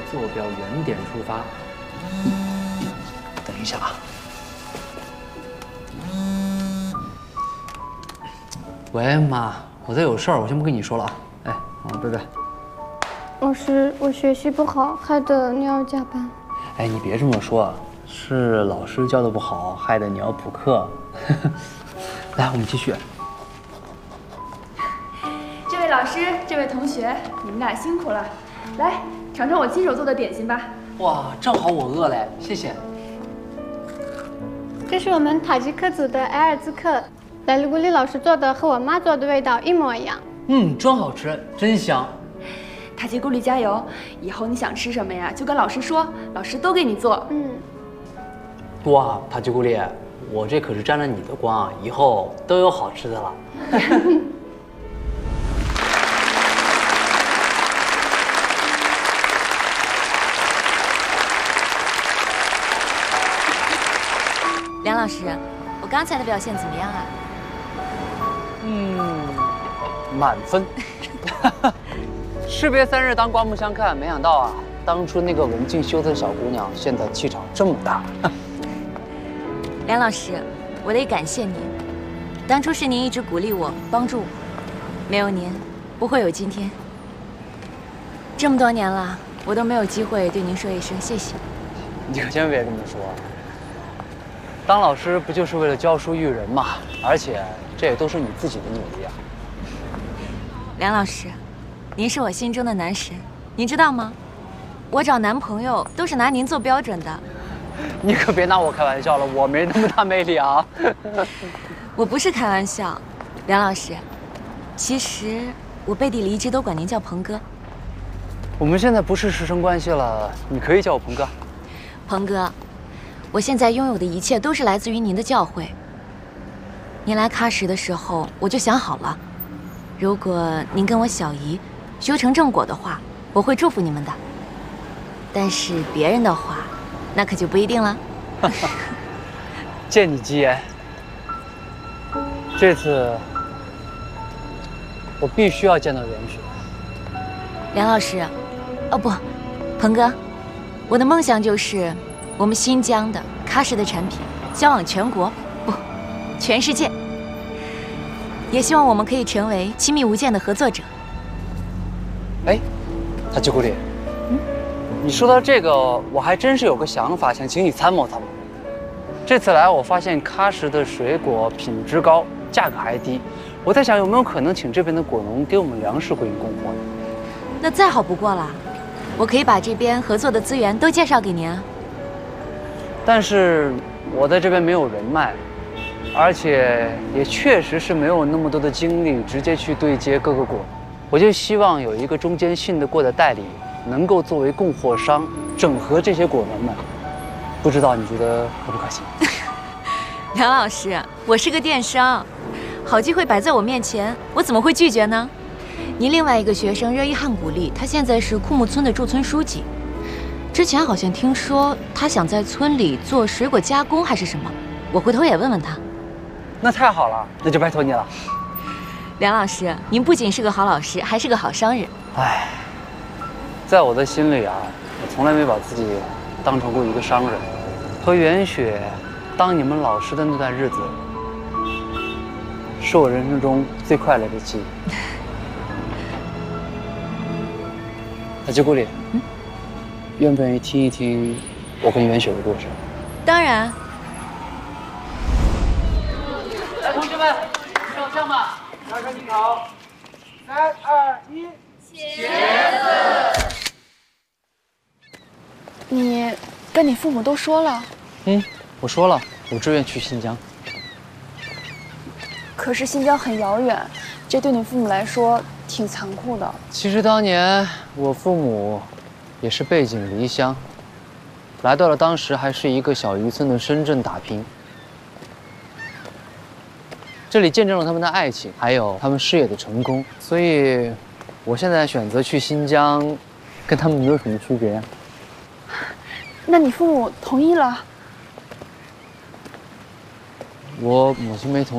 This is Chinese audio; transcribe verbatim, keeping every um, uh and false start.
坐标原点出发。等一下啊。喂，妈，我这有事儿，我先不跟你说了啊。哎，好，拜拜。 老师，我学习不好，害得你要加班。 哎，你别这么说，是老师教的不好，害得你要补课。来，我们继续。 这位老师，这位同学，你们俩辛苦了。来，尝尝我亲手做的点心吧。 哇，正好我饿嘞，谢谢。 这是我们塔吉克组的埃尔兹克，莱利古里老师做的和我妈做的味道一模一样。 嗯，真好吃，真香。 塔吉古里加油！以后你想吃什么呀，就跟老师说，老师都给你做。 嗯。 哇，塔吉古里，我这可是沾了你的光啊，以后都有好吃的了。 梁老师，我刚才的表现怎么样啊？ 嗯，满分。士别三日，当刮目相看。没想到啊，当初那个文静羞涩的小姑娘，现在气场这么大。 梁老师，我得感谢您，当初是您一直鼓励我、帮助我，没有您，不会有今天。这么多年了，我都没有机会对您说一声谢谢。 你可千万别这么说。当老师不就是为了教书育人嘛？而且这也都是你自己的努力啊。 梁老师，您是我心中的男神，您知道吗？我找男朋友都是拿您做标准的。 你可别拿我开玩笑了，我没那么大魅力啊。 我不是开玩笑，梁老师，其实我背地里一直都管您叫鹏哥。 我们现在不是师生关系了，你可以叫我鹏哥。 鹏哥，我现在拥有的一切都是来自于您的教诲。您来喀什的时候，我就想好了，如果您跟我小姨修成正果的话，我会祝福你们的。但是别人的话，那可就不一定了。 借你吉言，这次我必须要见到袁雪。 梁老师，哦不，鹏哥，我的梦想就是我们新疆的喀什的产品销往全国，不，全世界。也希望我们可以成为亲密无间的合作者。 哎，塔吉古里，嗯，你说到这个，我还真是有个想法，想请你参谋参谋。这次来，我发现喀什的水果品质高，价格还低。我在想，有没有可能请这边的果农给我们粮食回应供货呢？ 那再好不过了，我可以把这边合作的资源都介绍给您啊。 但是我在这边没有人脉，而且也确实是没有那么多的精力直接去对接各个果农。我就希望有一个中间信得过的代理，能够作为供货商，整合这些果农们。不知道你觉得可不可行？ 梁老师，我是个电商，好机会摆在我面前，我怎么会拒绝呢？您另外一个学生热依汉古丽，他现在是库木村的驻村书记。之前好像听说他想在村里做水果加工还是什么，我回头也问问他。 那太好了，那就拜托你了。 梁老师，您不仅是个好老师，还是个好商人。 唉，在我的心里啊，我从来没把自己当成过一个商人。和袁雪当你们老师的那段日子，是我人生中最快乐的记忆。塔吉古里，嗯，愿不愿意听一听我跟袁雪的故事？ 当然。 来，同学们，照相吧。老师你好，三二一，茄子。 你跟你父母都说了？ 嗯，我说了，我志愿去新疆。 可是新疆很遥远，这对你父母来说挺残酷的。 其实当年我父母也是背井离乡，来到了当时还是一个小渔村的深圳打拼。这里见证了他们的爱情，还有他们事业的成功，所以，我现在选择去新疆，跟他们没有什么区别呀。 那你父母同意了？ 我母亲没同意。